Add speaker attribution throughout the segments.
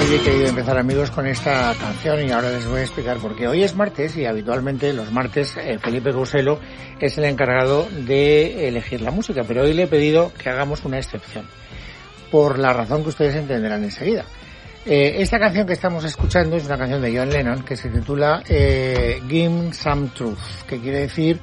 Speaker 1: Hoy he querido empezar, amigos, con esta canción y ahora les voy a explicar por qué. Hoy es martes y habitualmente los martes Felipe Couselo es el encargado de elegir la música, pero hoy le he pedido que hagamos una excepción, por la razón que ustedes entenderán enseguida. Esta canción que estamos escuchando es una canción de John Lennon que se titula Give Some Truth, que quiere decir,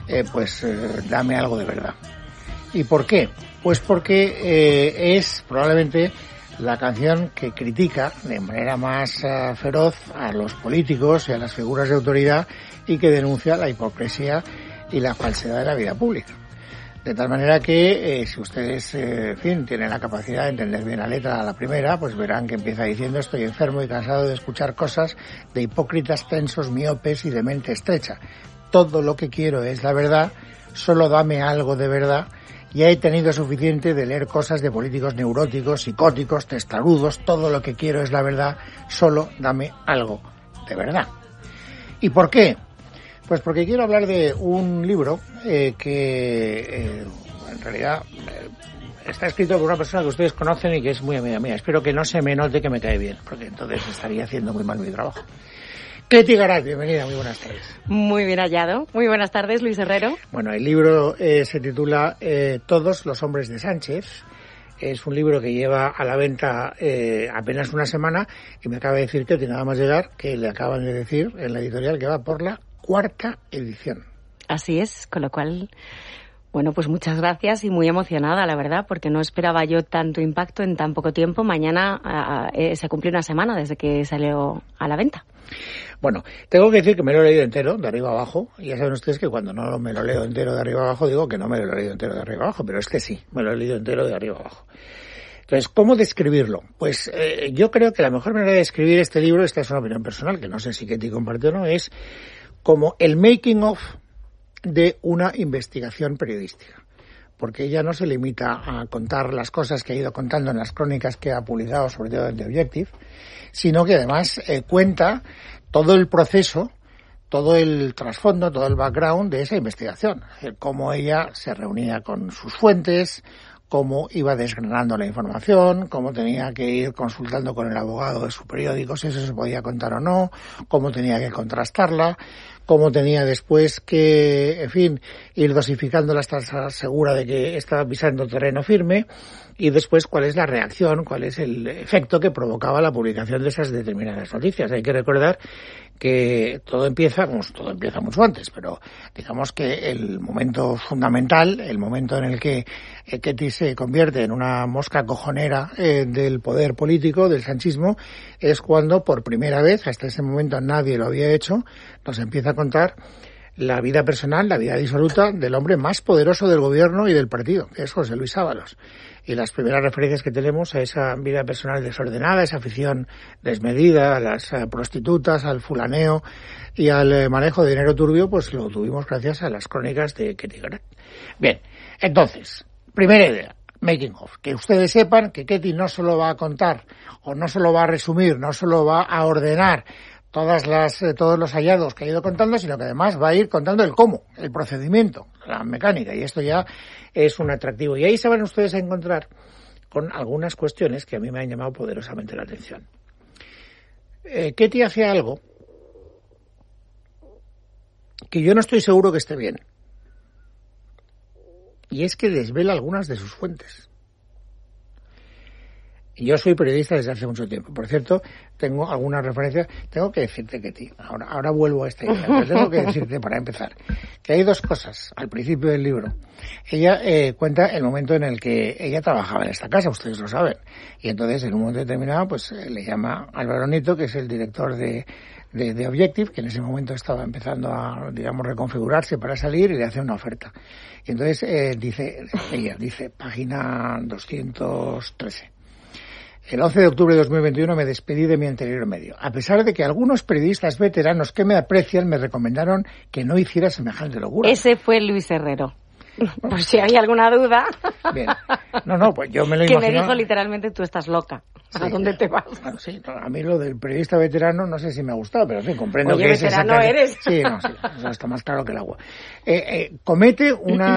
Speaker 1: dame algo de verdad. ¿Y por qué? Pues porque es probablemente la canción que critica de manera más feroz a los políticos y a las figuras de autoridad y que denuncia la hipocresía y la falsedad de la vida pública. De tal manera que si ustedes, tienen la capacidad de entender bien la letra a la primera, pues verán que empieza diciendo: estoy enfermo y cansado de escuchar cosas de hipócritas, tensos, miopes y de mente estrecha. Todo lo que quiero es la verdad, solo dame algo de verdad. Ya he tenido suficiente de leer cosas de políticos neuróticos, psicóticos, testarudos. Todo lo que quiero es la verdad, solo dame algo de verdad. ¿Y por qué? Pues porque quiero hablar de un libro que en realidad está escrito por una persona que ustedes conocen y que es muy amiga mía. Espero que no se me note que me cae bien, porque entonces estaría haciendo muy mal mi trabajo. Ketty Garat, bienvenida, muy buenas tardes.
Speaker 2: Muy bien hallado. Muy buenas tardes, Luis Herrero.
Speaker 1: Bueno, el libro se titula Todos los hombres de Sánchez. Es un libro que lleva a la venta apenas una semana y me acaba de decir Ketty, nada más llegar, que le acaban de decir en la editorial que va por la 4ª edición.
Speaker 2: Así es, con lo cual, bueno, pues muchas gracias y muy emocionada, la verdad, porque no esperaba yo tanto impacto en tan poco tiempo. Mañana se cumple una semana desde que salió a la venta.
Speaker 1: Bueno, tengo que decir que me lo he leído entero, de arriba a abajo, y ya saben ustedes que cuando no me lo leo entero de arriba a abajo digo que no me lo he leído entero de arriba a abajo, pero sí, me lo he leído entero de arriba a abajo. Entonces, ¿cómo describirlo? Pues yo creo que la mejor manera de describir este libro, esta es una opinión personal, que no sé si Ketty comparte o no, es como el making of de una investigación periodística. Porque ella no se limita a contar las cosas que ha ido contando en las crónicas que ha publicado, sobre todo en The Objective, sino que además cuenta todo el proceso, todo el trasfondo, todo el background de esa investigación. Cómo ella se reunía con sus fuentes, cómo iba desgranando la información, cómo tenía que ir consultando con el abogado de su periódico si eso se podía contar o no, cómo tenía que contrastarla, cómo tenía después que, ir dosificándola hasta estar segura de que estaba pisando terreno firme, y después cuál es la reacción, cuál es el efecto que provocaba la publicación de esas determinadas noticias. Hay que recordar que todo empieza mucho antes, pero digamos que el momento fundamental, el momento en el que Ketty se convierte en una mosca cojonera del poder político, del sanchismo, es cuando por primera vez, hasta ese momento nadie lo había hecho, nos empieza a contar la vida personal, la vida disoluta del hombre más poderoso del gobierno y del partido, que es José Luis Ábalos. Y las primeras referencias que tenemos a esa vida personal desordenada, esa afición desmedida, a las prostitutas, al fulaneo y al manejo de dinero turbio, pues lo tuvimos gracias a las crónicas de Ketty Garat. Bien, entonces, primera idea, making of. Que ustedes sepan que Ketty no solo va a contar, o no solo va a resumir, no solo va a ordenar todos los hallazgos que ha ido contando, sino que además va a ir contando el cómo, el procedimiento, la mecánica, y esto ya es un atractivo. Y ahí se van ustedes a encontrar con algunas cuestiones que a mí me han llamado poderosamente la atención. Ketty hace algo que yo no estoy seguro que esté bien, y es que desvela algunas de sus fuentes. Yo soy periodista desde hace mucho tiempo. Por cierto, tengo algunas referencias. Tengo que decirte, Ketty, ahora vuelvo a esta idea, pero tengo que decirte, para empezar, que hay dos cosas al principio del libro. Ella cuenta el momento en el que ella trabajaba en esta casa, ustedes lo saben. Y entonces, en un momento determinado, pues le llama Álvaro Nieto, que es el director de Objective, que en ese momento estaba empezando a, reconfigurarse para salir, y le hace una oferta. Y entonces dice, página 213. El 11 de octubre de 2021 me despedí de mi anterior medio, a pesar de que algunos periodistas veteranos que me aprecian me recomendaron que no hiciera semejante locura.
Speaker 2: Ese fue Luis Herrero. Por si hay alguna duda.
Speaker 1: Bien. No, pues yo me lo
Speaker 2: imagino.
Speaker 1: Que
Speaker 2: me dijo literalmente, tú estás loca. ¿A dónde te vas?
Speaker 1: Bueno, sí, a mí lo del periodista veterano no sé si me ha gustado, pero en fin, comprendo.
Speaker 2: Oye,
Speaker 1: que
Speaker 2: veterano
Speaker 1: es
Speaker 2: eres.
Speaker 1: Sí, eso está más claro que el agua. Comete una